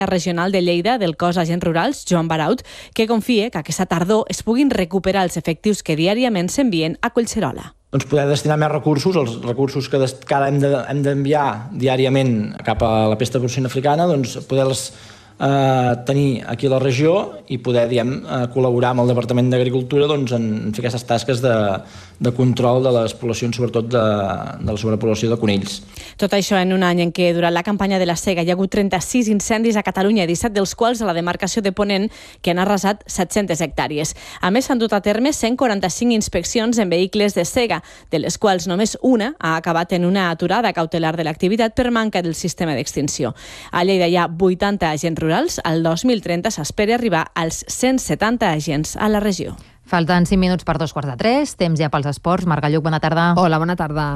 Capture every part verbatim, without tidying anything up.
regional de Lleida del cos Agents Rurals, Joan Baraut, que confia que aquesta tardor es puguin recuperar els efectius que diàriament s'envien a Collserola. Doncs poder destinar més recursos, els recursos que cada hem d'enviar diàriament cap a la pesta porcina africana, doncs poder-les eh, tenir aquí a la regió i poder diguem, eh, col·laborar amb el Departament d'Agricultura doncs, en fer aquestes tasques de, de control de les poblacions, sobretot de, de la sobrepoblació de conills. Tot això en un any en què durant la campanya de la sega hi ha hagut trenta-sis incendis a Catalunya, disset dels quals a la demarcació de Ponent, que han arrasat set-centes hectàrees. A més, s'han dut a terme cent quaranta-cinc inspeccions en vehicles de sega, de les quals només una ha acabat en una aturada cautelar de l'activitat per manca del sistema d'extinció. A Lleida hi ha vuitanta agents rurals. Al dos mil trenta s'espera arribar als cent setanta agents a la regió. Falten cinc minuts per dos quarts de tres. Temps ja pels esports. Marc Galluc, bona tarda. Hola, bona tarda.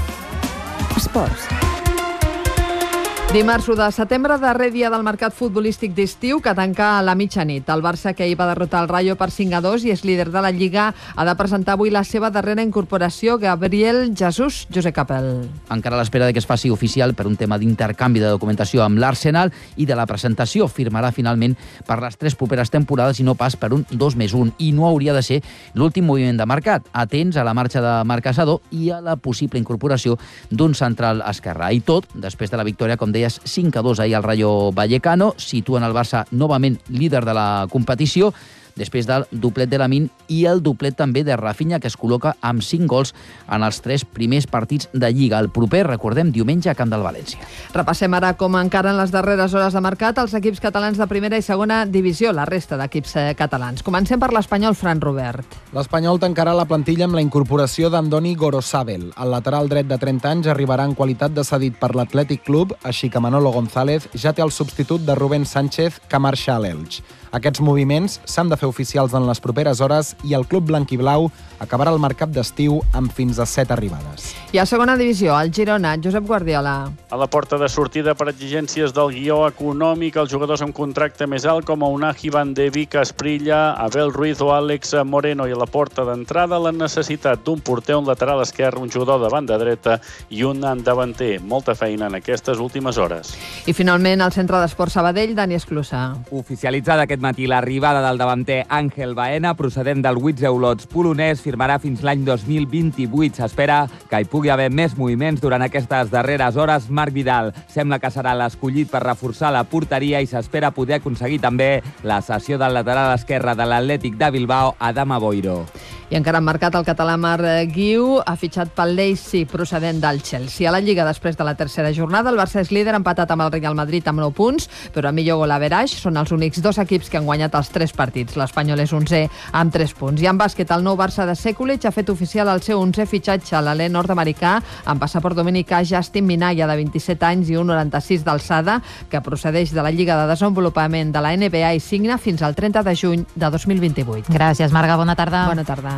Esports. Dimarts u de setembre, darrer dia del mercat futbolístic d'estiu, que tanca a la mitjanit. El Barça, que ahir va derrotar el Rayo per cinc a dos i és líder de la Lliga, ha de presentar avui la seva darrera incorporació, Gabriel Jesús. Josep Capel. Encara a l'espera que es faci oficial per un tema d'intercanvi de documentació amb l'Arsenal i de la presentació. Firmarà finalment per les tres properes temporades i no pas per un dos més un. I no hauria de ser l'últim moviment de mercat. Atents a la marxa de Marc Casador i a la possible incorporació d'un central esquerrà. I tot després de la victòria, com deies, cinc a dos ahir al Rayo Vallecano, situen el Barça novament líder de la competició, després del doplet de Lamine i el doplet també de Rafinha, que es col·loca amb cinc gols en els tres primers partits de Lliga. El proper, recordem, diumenge a Camp del València. Repassem ara com encaren les darreres hores de mercat els equips catalans de primera i segona divisió, la resta d'equips catalans. Comencem per l'Espanyol, Fran Robert. L'Espanyol tancarà la plantilla amb la incorporació d'Andoni Gorosabel. El lateral dret de trenta anys arribarà en qualitat de cedit per l'Atlètic Club, així que Manolo González ja té el substitut de Rubén Sánchez, que marxa a l'Elx. Aquests moviments s'han de fer oficials en les properes hores i el club blanquiblau acabarà el mercat d'estiu amb fins a set arribades. I a segona divisió, el Girona, Josep Guardiola. A la porta de sortida per exigències del guió econòmic, els jugadors amb contracte més alt com Unai Van de Beek, Asprilla, Abel Ruiz o Àlex Moreno, i a la porta d'entrada la necessitat d'un porter, un lateral esquerre, un jugador de banda dreta i un davanter. Molta feina en aquestes últimes hores. I finalment el Centre d'Esport Sabadell, Dani Esclusa. Oficialitzada aquest matí l'arribada del davanter Ángel Baena, procedent del Widzew Łódź polonès, firmarà fins l'any dos mil vint-i-vuit. S'espera que hi pugui haver més moviments durant aquestes darreres hores. Marc Vidal sembla que serà l'escollit per reforçar la porteria i s'espera poder aconseguir també la cessió del lateral esquerre de l'Atlètic de Bilbao, Adama Boiro. I encara han marcat el català Marc Guiu, ha fitxat pel Leipzig procedent del Chelsea. A la Lliga, després de la tercera jornada, el Barça és líder, empatat amb el Real Madrid amb nou punts, però a millor gol average són els únics dos equips que han guanyat els tres partits. L'Espanyol és onzè amb tres punts. I en bàsquet, el nou Barça de Sekulic ha fet oficial el seu onzè fitxatge a l'alè nord-americà amb passaport dominicà Justin Minaya, de vint-i-set anys i un coma noranta-sis d'alçada, que procedeix de la Lliga de Desenvolupament de la N B A i signa fins al trenta de juny de dos mil vint-i-vuit. Gràcies, Marga. Bona tarda. Bona tarda.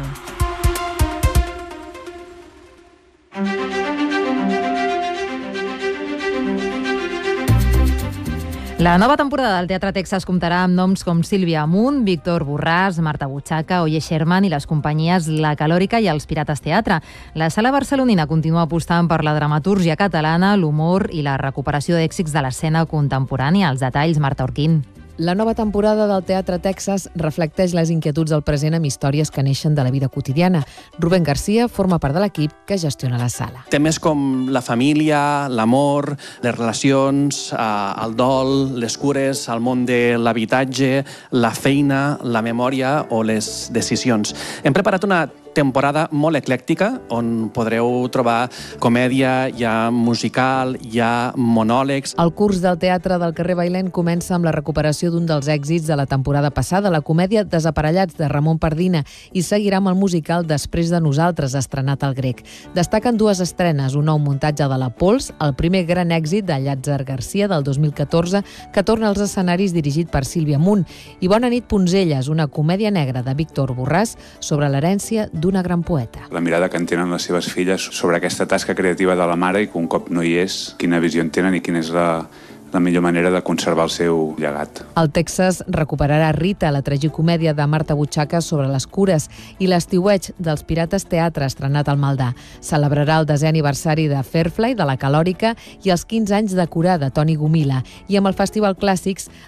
La nova temporada del Teatre Texas comptarà amb noms com Sílvia Amunt, Víctor Borràs, Marta Butxaca, Oye Sherman i les companyies La Calòrica i els Pirates Teatre. La sala barcelonina continua apostant per la dramatúrgia catalana, l'humor i la recuperació d'èxits de l'escena contemporània. Els detalls, Marta Orquín. La nova temporada del Teatre Texas reflecteix les inquietuds del present amb històries que neixen de la vida quotidiana. Rubén Garcia forma part de l'equip que gestiona la sala. Temes com la família, l'amor, les relacions, el dol, les cures, el món de l'habitatge, la feina, la memòria o les decisions. Hem preparat una temporada molt eclèctica, on podreu trobar comèdia, hi ha musical, hi ha monòlegs. El curs del Teatre del carrer Bailèn comença amb la recuperació d'un dels èxits de la temporada passada, la comèdia Desaparellats, de Ramon Pardina, i seguirà amb el musical Després de nosaltres, estrenat al Grec. Destaquen dues estrenes, un nou muntatge de la Pols, el primer gran èxit de Llàtzer Garcia del dos mil catorze, que torna als escenaris dirigit per Sílvia Amunt, i Bona nit, Poncelles, una comèdia negra de Víctor Borràs sobre l'herència d'una gran poeta. La mirada que en tenen les seves filles sobre aquesta tasca creativa de la mare i que un cop no hi és, quina visió en tenen i quina és la, la millor manera de conservar el seu llegat. El Texas recuperarà Rita, la tragicomèdia de Marta Butxaca sobre les cures, i l'Estiueig dels Pirates Teatre, estrenat al Maldà. Celebrarà el desè aniversari de Fairfly, de la Calòrica, i els quinze anys de Curà, de Toni Gomila. I amb el Festival Clàssics